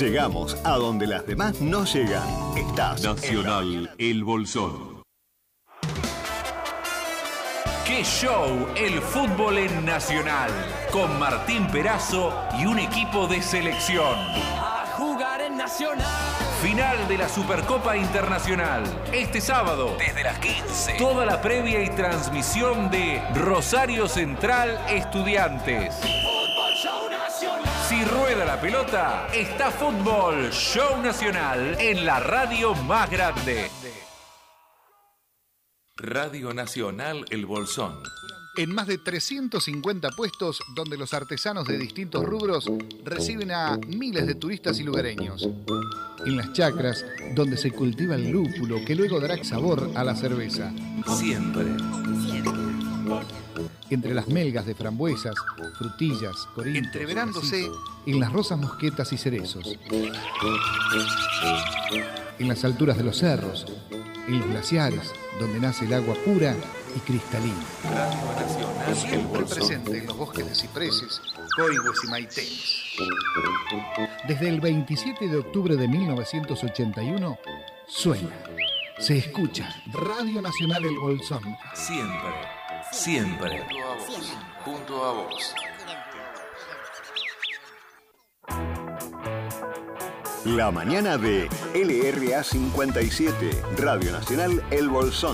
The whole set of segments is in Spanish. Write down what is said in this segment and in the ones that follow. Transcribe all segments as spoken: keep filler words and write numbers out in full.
Llegamos a donde las demás no llegan. Estás Nacional El Bolsón. ¡Qué show! El fútbol en Nacional. Con Martín Perazo y un equipo de selección. A jugar en Nacional. Final de la Supercopa Internacional. Este sábado, desde las quince. Toda la previa y transmisión de Rosario Central Estudiantes. Fútbol Show Nacional. Si rueda la pelota, está Fútbol Show Nacional en la radio más grande. Radio Nacional El Bolsón. En más de trescientos cincuenta puestos donde los artesanos de distintos rubros reciben a miles de turistas y lugareños. En las chacras, donde se cultiva el lúpulo que luego dará sabor a la cerveza. Siempre. Entre las melgas de frambuesas, frutillas, corintios, entreverándose en las rosas mosquetas y cerezos. En las alturas de los cerros, en los glaciares, donde nace el agua pura y cristalina. Radio Nacional Siempre presente en los bosques de cipreses, coigües y maitenes. Desde el veintisiete de octubre de mil novecientos ochenta y uno, suena, se escucha Radio Nacional El Bolsón. Siempre. Siempre. Junto a vos. La mañana de L R A cincuenta y siete, Radio Nacional El Bolsón.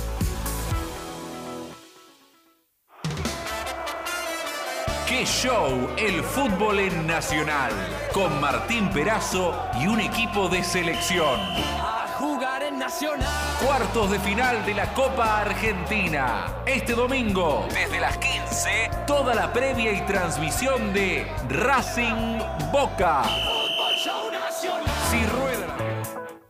¡Qué show! El fútbol en Nacional. Con Martín Perazo y un equipo de selección. A jugar en Nacional. Cuartos de final de la Copa Argentina. Este domingo, desde las quince, toda la previa y transmisión de Racing Boca. Fútbol Show Nacional. Si rueda la pelota.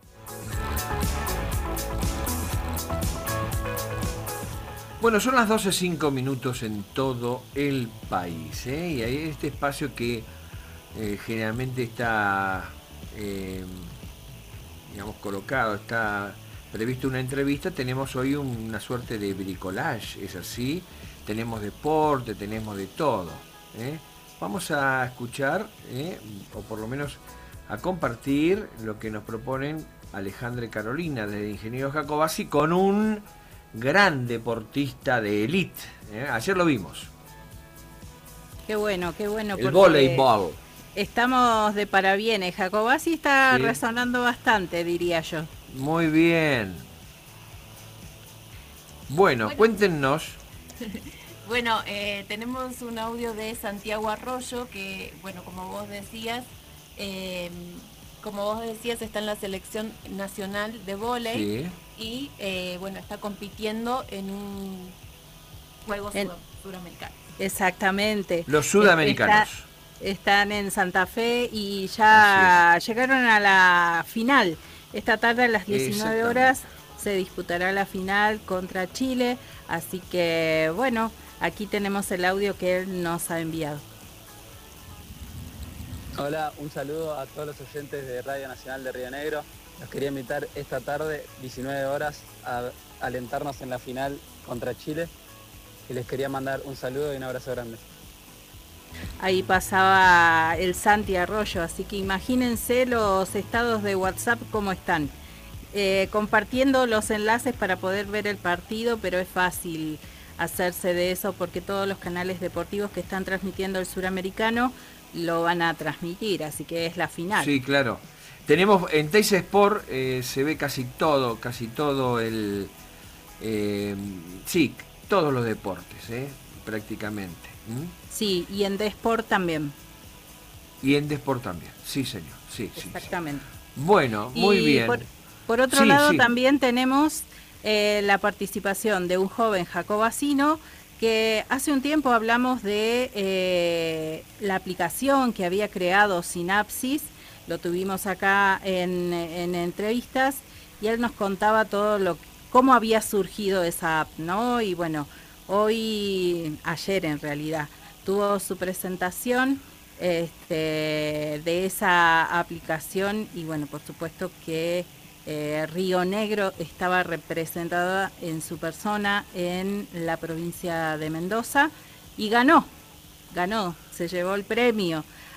Bueno, son las doce cinco minutos en todo el país, ¿eh? Y hay este espacio que eh, generalmente está, eh, digamos, colocado, está previsto una entrevista. Tenemos hoy una suerte de bricolage, es así. Tenemos deporte, tenemos de todo, ¿eh? Vamos a escuchar, ¿eh? o por lo menos a compartir lo que nos proponen Alejandra y Carolina desde Ingeniero Jacobacci con un gran deportista de élite, ¿eh? Ayer lo vimos. Qué bueno, qué bueno. El voleibol. Estamos de parabienes. Jacobacci está Sí. resonando bastante, diría yo. Muy bien. Bueno, Bueno. cuéntenos. Bueno, eh, tenemos un audio de Santiago Arroyo que, bueno, como vos decías, eh, como vos decías, está en la selección nacional de vóley Sí. y, eh, bueno, está compitiendo en un juego En- sur- suramericano. Exactamente. Los sudamericanos. Está- están en Santa Fe y ya llegaron a la final. Esta tarde a las diecinueve horas se disputará la final contra Chile. Así que, bueno, aquí tenemos el audio que él nos ha enviado. Hola, un saludo a todos los oyentes de Radio Nacional de Río Negro. Los quería invitar esta tarde, diecinueve horas, a alentarnos en la final contra Chile. Y les quería mandar un saludo y un abrazo grande. Ahí pasaba el Santi Arroyo, así que imagínense los estados de WhatsApp cómo están. Eh, compartiendo los enlaces para poder ver el partido, pero es fácil hacerse de eso porque todos los canales deportivos que están transmitiendo el suramericano lo van a transmitir, así que es la final. Sí, claro. Tenemos en Teis Sport, eh, se ve casi todo, casi todo el... Eh, sí, todos los deportes, eh, prácticamente. ¿Mm? Sí, y en D-Sport también. Y en Desport también, sí señor, sí, sí. Exactamente. Sí. Bueno, muy Y bien. Por, por otro Sí, lado sí. también tenemos eh, la participación de un joven jacobacino que hace un tiempo hablamos de eh, la aplicación que había creado Sinapsis, lo tuvimos acá en, en entrevistas y él nos contaba todo lo cómo había surgido esa app, ¿no? Y bueno, hoy, ayer en realidad, tuvo su presentación este, de esa aplicación y bueno, por supuesto que eh, Río Negro estaba representada en su persona en la provincia de Mendoza y ganó, ganó, se llevó el premio.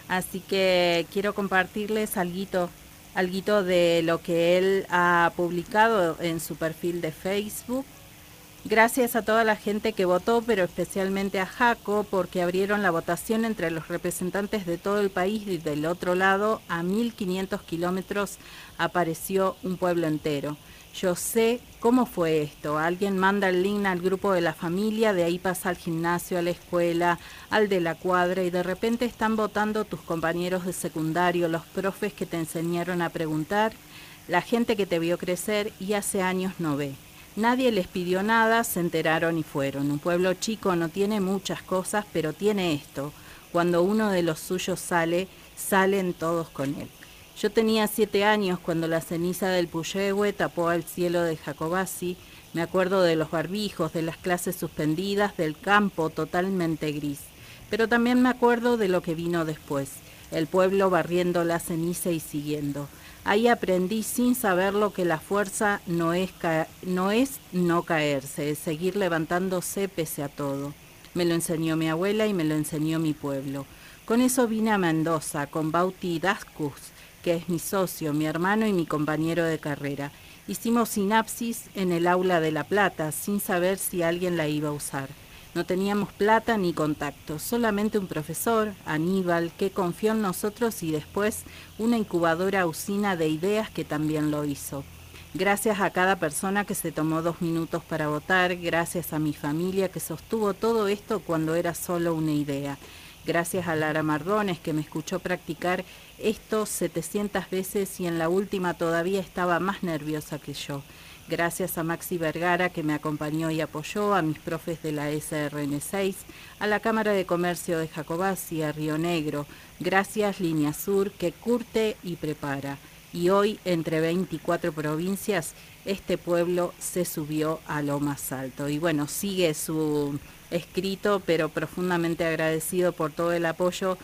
Así que quiero compartirles alguito, alguito de lo que él ha publicado en su perfil de Facebook. Gracias a toda la gente que votó, pero especialmente a Jaco, porque abrieron la votación entre los representantes de todo el país y del otro lado, a mil quinientos kilómetros, apareció un pueblo entero. Yo sé cómo fue esto. Alguien manda el link al grupo de la familia, de ahí pasa al gimnasio, a la escuela, al de la cuadra, y de repente están votando tus compañeros de secundario, los profes que te enseñaron a preguntar, la gente que te vio crecer y hace años no ve. Nadie les pidió nada, se enteraron y fueron. Un pueblo chico no tiene muchas cosas, pero tiene esto. Cuando uno de los suyos sale, salen todos con él. Yo tenía siete años cuando la ceniza del Puyehue tapó al cielo de Jacobasi. Me acuerdo de los barbijos, de las clases suspendidas, del campo totalmente gris. Pero también me acuerdo de lo que vino después. El pueblo barriendo la ceniza y siguiendo. Ahí aprendí sin saberlo que la fuerza no es, ca- no es no caerse, es seguir levantándose pese a todo. Me lo enseñó mi abuela y me lo enseñó mi pueblo. Con eso vine a Mendoza, con Bauti Dascus, que es mi socio, mi hermano y mi compañero de carrera. Hicimos sinapsis en el aula de La Plata, sin saber si alguien la iba a usar. No teníamos plata ni contacto, solamente un profesor, Aníbal, que confió en nosotros y después una incubadora usina de ideas que también lo hizo. Gracias a cada persona que se tomó dos minutos para votar, gracias a mi familia que sostuvo todo esto cuando era solo una idea. Gracias a Lara Mardones que me escuchó practicar esto setecientas veces y en la última todavía estaba más nerviosa que yo. Gracias a Maxi Vergara que me acompañó y apoyó, a mis profes de la S R N seis, a la Cámara de Comercio de Jacobasi, a Río Negro. Gracias Línea Sur que curte y prepara. Y hoy, entre veinticuatro provincias, este pueblo se subió a lo más alto. Y bueno, sigue su escrito, pero profundamente agradecido por todo el apoyo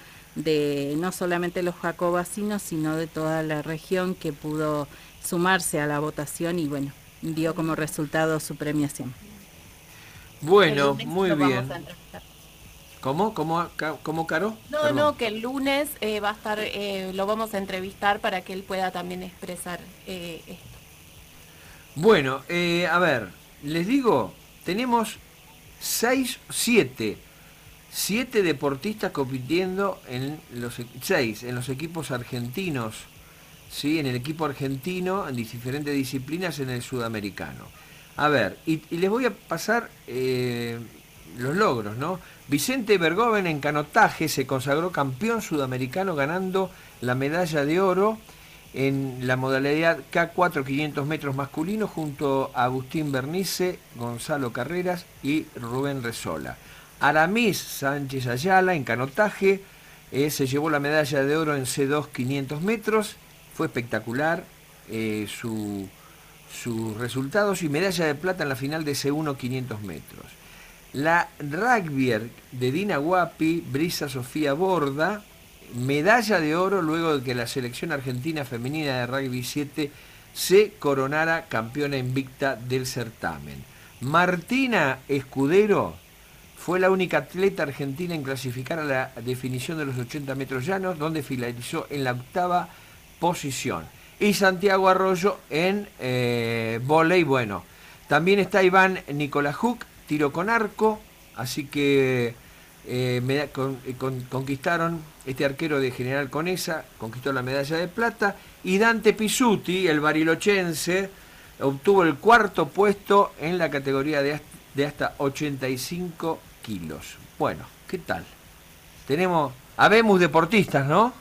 de no solamente los jacobasinos, sino de toda la región que pudo sumarse a la votación y bueno, dio como resultado su premiación. Bueno, muy bien. ¿Cómo? ¿Cómo, cómo Caro? No, Perdón. no, que el lunes eh, va a estar, eh, lo vamos a entrevistar para que él pueda también expresar eh, esto. Bueno, eh, a ver, les digo, tenemos seis, siete, siete deportistas compitiendo en los seis en los equipos argentinos, sí, en el equipo argentino en diferentes disciplinas en el sudamericano. A ver, y, y les voy a pasar eh, los logros, ¿no? Vicente Bergoven en canotaje se consagró campeón sudamericano ganando la medalla de oro en la modalidad K cuatro quinientos metros masculino junto a Agustín Bernice, Gonzalo Carreras y Rubén Resola. Aramis Sánchez Ayala en canotaje eh, se llevó la medalla de oro en C dos quinientos metros, fue espectacular eh, su, sus resultados y medalla de plata en la final de C uno quinientos metros. La rugbyer de Dina Guapi, Brisa Sofía Borda, medalla de oro luego de que la selección argentina femenina de rugby siete se coronara campeona invicta del certamen. Martina Escudero fue la única atleta argentina en clasificar a la definición de los ochenta metros llanos, donde finalizó en la octava posición. Y Santiago Arroyo en eh, vóley, bueno. También está Iván Nicolajuk, tiro con arco, así que eh, me, con, con, conquistaron este arquero de General Conesa, conquistó la medalla de plata, y Dante Pizzuti, el barilochense, obtuvo el cuarto puesto en la categoría de, de hasta ochenta y cinco kilos. Bueno, ¿qué tal? Tenemos, habemos deportistas, ¿no?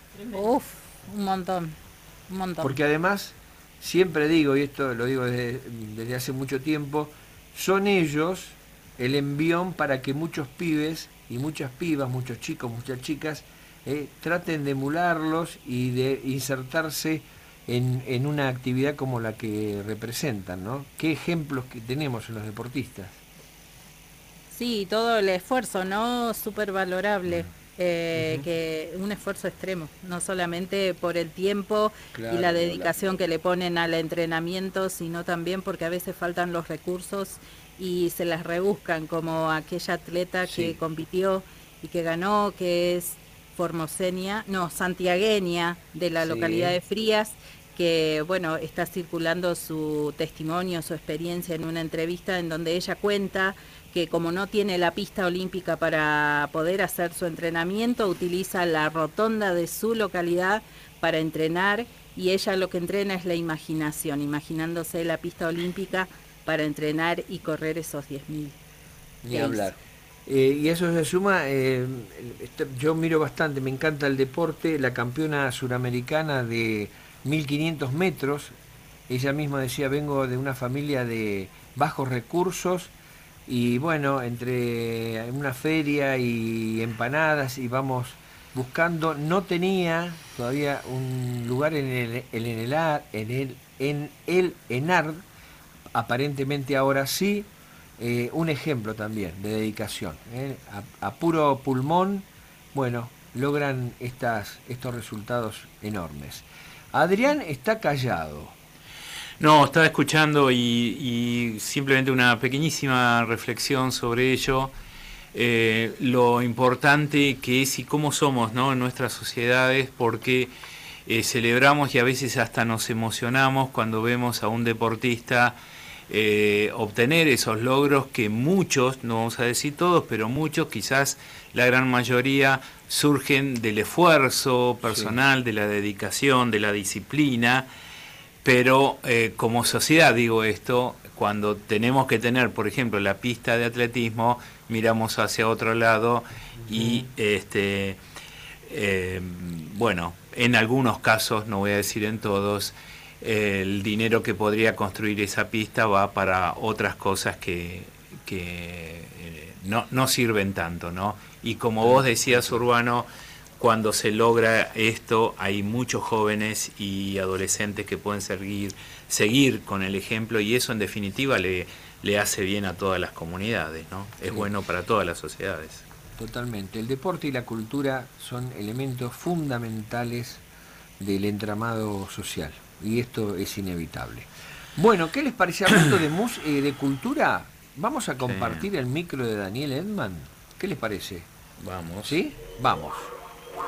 Uf, un montón, un montón. Porque además, siempre digo, y esto lo digo desde, desde hace mucho tiempo, son ellos el envión para que muchos pibes y muchas pibas, muchos chicos, muchas chicas, eh, traten de emularlos y de insertarse en, en una actividad como la que representan, ¿no? ¿Qué ejemplos que tenemos en los deportistas? Sí, todo el esfuerzo, ¿no? Súper valorable. Eh, uh-huh. Que un esfuerzo extremo, no solamente por el tiempo claro, y la dedicación claro. que le ponen al entrenamiento, sino también porque a veces faltan los recursos y se las rebuscan, como aquella atleta sí. que compitió y que ganó, que es formoseña, no, santiagueña de la Sí. localidad de Frías, que bueno, está circulando su testimonio, su experiencia en una entrevista en donde ella cuenta que como no tiene la pista olímpica para poder hacer su entrenamiento, utiliza la rotonda de su localidad para entrenar, y ella lo que entrena es la imaginación, imaginándose la pista olímpica para entrenar y correr esos diez mil. Ni hablar. Eh, y eso se suma, eh, este, yo miro bastante, me encanta el deporte, la campeona suramericana de mil quinientos metros, ella misma decía, vengo de una familia de bajos recursos, y bueno, entre una feria y empanadas íbamos buscando, no tenía todavía un lugar en el, en el, en el, en el ENARD, aparentemente ahora sí. Eh, un ejemplo también de dedicación, ¿eh? a, a puro pulmón, bueno, logran estas, estos resultados enormes. Adrián está callado. No, estaba escuchando y, y simplemente una pequeñísima reflexión sobre ello, eh, lo importante que es y cómo somos, ¿no?, en nuestras sociedades, porque eh, celebramos y a veces hasta nos emocionamos cuando vemos a un deportista Eh, obtener esos logros que muchos, no vamos a decir todos, pero muchos, quizás la gran mayoría, surgen del esfuerzo personal, sí, de la dedicación, de la disciplina, pero eh, como sociedad, digo esto, cuando tenemos que tener, por ejemplo, la pista de atletismo, miramos hacia otro lado y, uh-huh. este, eh, bueno, en algunos casos, no voy a decir en todos, el dinero que podría construir esa pista va para otras cosas que, que eh, no, no sirven tanto, ¿no? Y como vos decías, Urbano, cuando se logra esto, hay muchos jóvenes y adolescentes que pueden seguir, seguir con el ejemplo, y eso en definitiva le, le hace bien a todas las comunidades, ¿no? Es sí. bueno para todas las sociedades. Totalmente. El deporte y la cultura son elementos fundamentales del entramado social. Y esto es inevitable. Bueno, ¿qué les parece? Hablando de, mus eh, de cultura, vamos a compartir sí. el micro de Daniel Edman. ¿Qué les parece? Vamos. ¿Sí? Vamos.